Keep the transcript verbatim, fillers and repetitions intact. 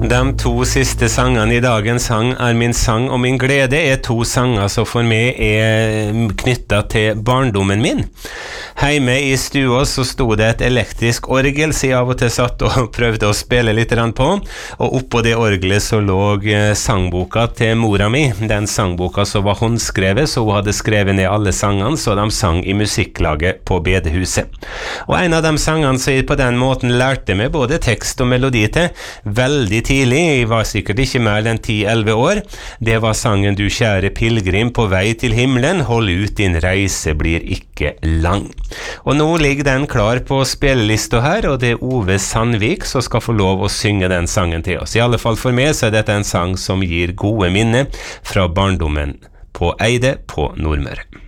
De to siste sangene i dagens sang er Min sang og min glede er to sanger som for meg er knyttet til barndommen min. Heime i stua så stod det et elektrisk orgel som jeg av og til satt og prøvde å spille litt på, og oppå det orgelet så lå sangboka til mora mi. Den sangboka så var håndskrevet, så hun hadde skrevet ned alle sangene, så de sang i musikklaget på bedehuset. Og en av de sangene som jeg på den måten lærte meg både tekst og melodi til, veldig tidlig, jeg var sikkert ikke mer enn ti elleve år, det var sangen Du kjære pilgrim på vei til himmelen, hold ut din reise blir ikke lang. Og nå ligger den klar på spillelista her, og det er Ove Sandvik som skal få lov å synge den sangen til oss. I alle fall for meg så er dette en sang som gir gode minner fra barndommen på Eide på Nordmøre.